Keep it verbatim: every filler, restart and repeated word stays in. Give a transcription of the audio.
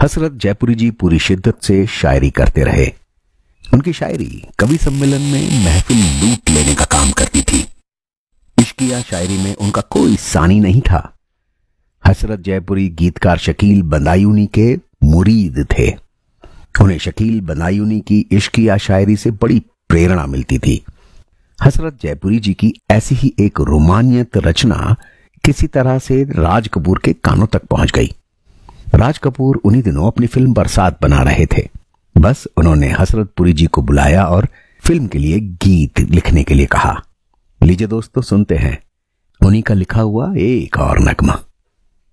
हसरत जयपुरी जी पूरी शिद्दत से शायरी करते रहे। उनकी शायरी कवि सम्मेलन में महफिल लूट लेने का काम करती थी। इश्किया शायरी में उनका कोई सानी नहीं था। हसरत जयपुरी गीतकार शकील बदायूनी के मुरीद थे। उन्हें शकील बदायूनी की इश्किया शायरी से बड़ी प्रेरणा मिलती थी। हसरत जयपुरी जी की ऐसी ही एक रोमानियत रचना किसी तरह से राज कपूर के कानों तक पहुंच गई। राज कपूर उन्हीं दिनों अपनी फिल्म बरसात बना रहे थे। बस उन्होंने हसरत पुरी जी को बुलाया और फिल्म के लिए गीत लिखने के लिए कहा। लीजिए दोस्तों, सुनते हैं उन्हीं का लिखा हुआ एक और नगमा।